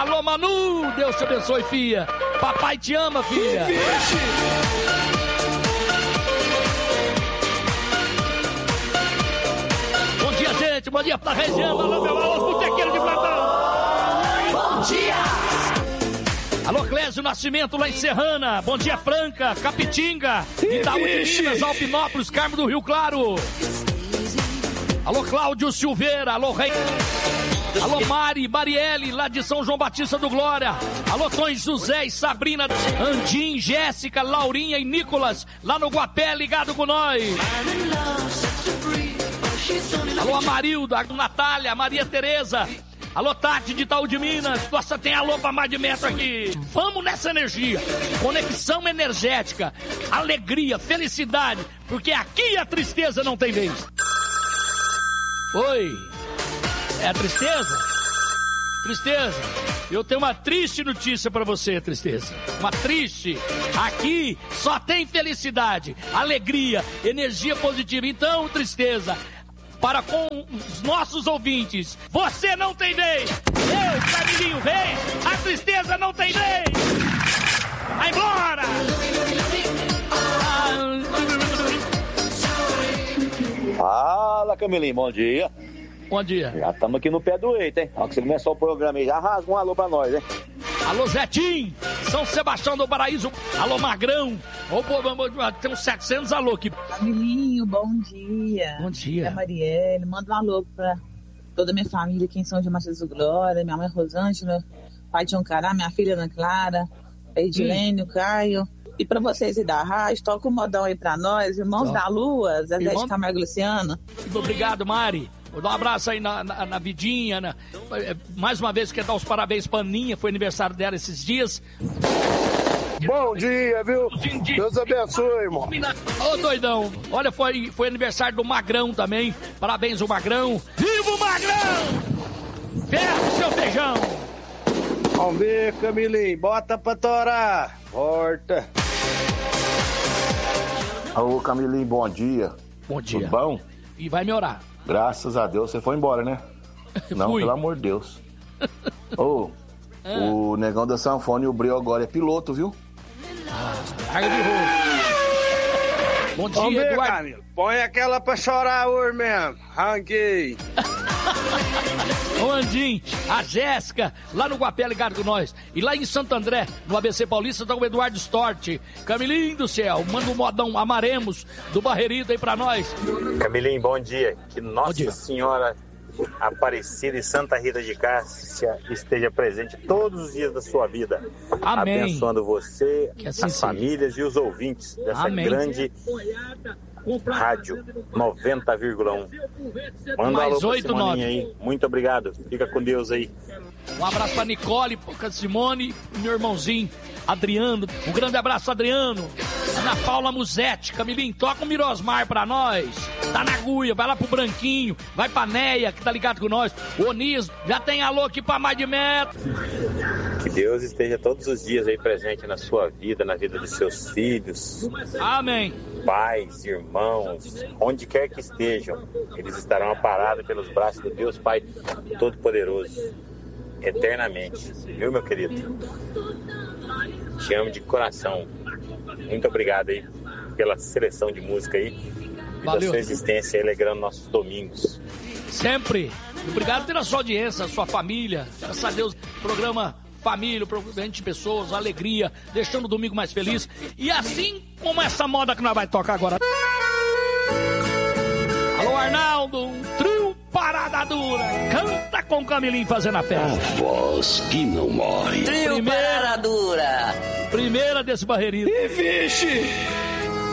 Alô, Manu, Deus te abençoe, filha. Papai te ama, filha. Bom dia, gente. Bom dia pra região. Alô, meu alô, botequeiro de plantão. Bom dia. Alô, Clésio Nascimento, lá em Serrana. Bom dia, Franca, Capitinga, Itaú de Minas, Alpinópolis, Carmo do Rio Claro. Alô, Cláudio Silveira. Alô, Rei. Alô, Marielle, lá de São João Batista do Glória. Alô, Tom José e Sabrina, Andim, Jéssica, Laurinha e Nicolas, lá no Guapé, ligado com nós. Alô, Amarilda, Natália, Maria Tereza. Alô, Tati de Itaú de Minas. Nossa, tem alô pra mais de metro aqui. Vamos nessa energia. Conexão energética, alegria, felicidade, porque aqui a tristeza não tem vez. Oi. É tristeza? Tristeza. Eu tenho uma triste notícia pra você, Tristeza. Uma triste. Aqui só tem felicidade, alegria, energia positiva. Então, Tristeza, para com os nossos ouvintes, você não tem vez. Eu, Camilinho, vez. A tristeza não tem vez. Vai embora. Fala, Camilinho, bom dia. Bom dia. Já estamos aqui no pé do eito, hein? Ó, que você começou o programa aí, já rasga um alô pra nós, hein? Alô, Zetim, São Sebastião do Paraíso. Alô, Magrão. Tem uns 700 alô aqui. Camilinho, bom dia. Bom dia. É Marielle, manda um alô pra toda a minha família aqui em São João Batista do Glória, minha mãe Rosângela, pai Tião Cará, minha filha Ana Clara, a Edilene, o Caio. E pra vocês aí da rádio, toca um modão aí pra nós, Irmãos da Lua, Zezé de Camargo e Luciano. Obrigado, Mari. Vou dar um abraço aí na Vidinha. Mais uma vez, quero dar os parabéns pra Aninha, foi aniversário dela esses dias. Bom dia, viu? Deus abençoe, irmão. Ô, doidão. Olha, foi aniversário do Magrão também. Parabéns, o Magrão. Viva o Magrão! Ferro, seu feijão! Vamos ver, Camilinho. Bota pra torar. Volta. Alô, Camilinho, bom dia. Bom dia. Tudo bom? E vai me orar. Graças a Deus, você foi embora, né? Não, Fui. pelo amor de Deus. Ô, o negão da sanfona e o Breu agora é piloto, viu? Larga de rolo. Bom dia, Vamos ver, Eduardo. Camilo. Põe aquela pra chorar hoje mesmo. Ranguei. O Andim, a Jéssica, lá no Guapé ligado com nós. E lá em Santo André, no ABC Paulista, tá o Eduardo Storti. Camilinho do céu, manda um modão Amaremos do Barreirito aí pra nós. Camilinho, bom dia. Que Nossa dia. Senhora Aparecida e Santa Rita de Cássia esteja presente todos os dias da sua vida. Amém. Abençoando você, Que assim as seja. famílias e os ouvintes dessa Amém. grande rádio 90,1. Manda Mais alô pra 8, Simoninha 9. aí. Muito obrigado. Fica com Deus aí. Um abraço pra Nicole, pra Simone, meu irmãozinho Adriano. Um grande abraço, Adriano. Ana Paula Musetti, Camilinho, toca um Mirosmar pra nós. Tá na agulha, vai lá pro Branquinho, vai pra Neia, que tá ligado com nós. O Onis, já tem alô aqui pra mais de metro. Que Deus esteja todos os dias aí presente na sua vida, na vida de seus filhos, Amém. pais, irmãos, onde quer que estejam, eles estarão amparados pelos braços do Deus Pai Todo-Poderoso, eternamente. Viu, meu querido? Te amo de coração. Muito obrigado aí pela seleção de música aí e Valeu. da sua existência aí, alegrando nossos domingos. Sempre. Obrigado pela sua audiência, sua família. Graças a Deus, programa família, programa de pessoas, alegria, deixando o domingo mais feliz. E assim como essa moda que nós vai tocar agora. Alô, Arnaldo, trio Parada Dura. Canta com o Camilinho fazendo a festa. Voz que não morre. Primeira desse Barreirinho. E vixe!